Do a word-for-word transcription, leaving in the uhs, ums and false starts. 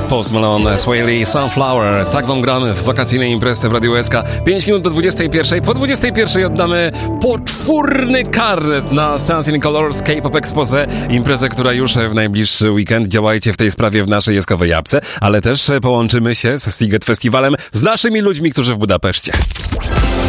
Post Malone, Swae Lee, Sunflower. Tak wam gramy w wakacyjnej imprezie w Radiu S K. pięć minut do dwudziestej pierwszej. Po dwudziestej pierwszej oddamy poczwórny karnet na Sounds in Colors K-pop Expose. Imprezę, która już w najbliższy weekend. Działajcie w tej sprawie w naszej jeskowej apce, ale też połączymy się z Sziget Festiwalem z naszymi ludźmi, którzy w Budapeszcie.